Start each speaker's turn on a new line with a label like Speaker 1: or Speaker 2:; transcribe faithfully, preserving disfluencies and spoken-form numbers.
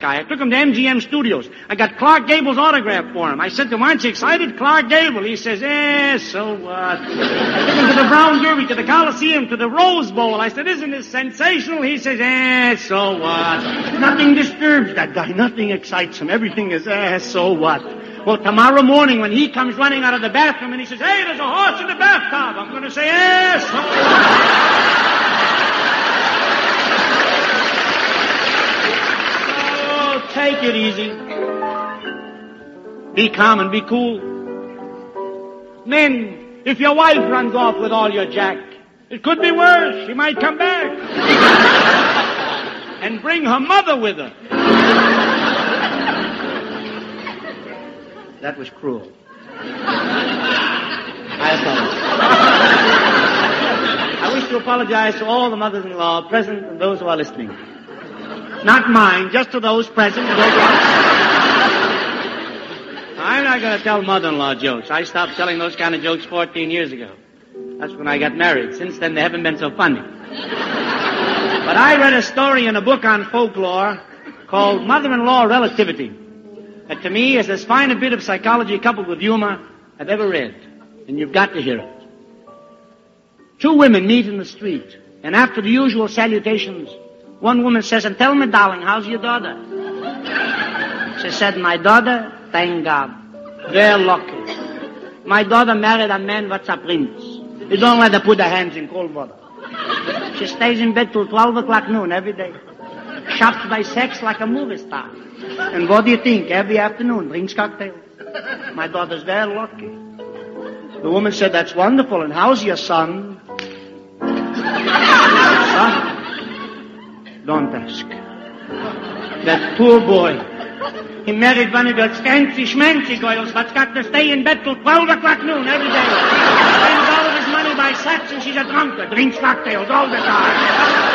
Speaker 1: I took him to M G M Studios. I got Clark Gable's autograph for him. I said to him, aren't you excited? Clark Gable. He says, eh, so what? I took him to the Brown Derby, to the Coliseum, to the Rose Bowl. I said, isn't this sensational? He says, eh, so what? Nothing disturbs that guy. Nothing excites him. Everything is, eh, so what? Well, tomorrow morning when he comes running out of the bathroom and he says, hey, there's a horse in the bathtub, I'm going to say, eh, so what? Take it easy. Be calm and be cool. Men, if your wife runs off with all your jack, it could be worse. She might come back. And bring her mother with her. That was cruel. I apologize. I wish to apologize to all the mothers-in-law present and those who are listening. Not mine, just to those present and those who are... I'm not going to tell mother-in-law jokes. I stopped telling those kind of jokes fourteen years ago. That's when I got married. Since then, they haven't been so funny. But I read a story in a book on folklore called Mother-in-Law Relativity. That to me is as fine a bit of psychology coupled with humor I've ever read. And you've got to hear it. Two women meet in the street, and after the usual salutations, one woman says, and tell me, darling, how's your daughter? She said, my daughter, thank God, very lucky. My daughter married a man what's a prince. You don't let her put her hands in cold water. She stays in bed till twelve o'clock noon every day. Shops by sex like a movie star. And what do you think? Every afternoon, drinks cocktails. My daughter's very lucky. The woman said, that's wonderful. And how's your son? Son? Don't ask. That poor boy. He married one of those fancy schmancy girls what's got to stay in bed till twelve o'clock noon every day. Spends all of his money by sex and she's a drunkard. Drinks cocktails all the time.